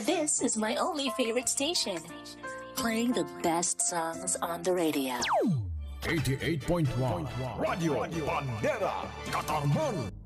This is my only favorite station, playing the best songs on the radio. 88.1 Radio Bandera Katarman.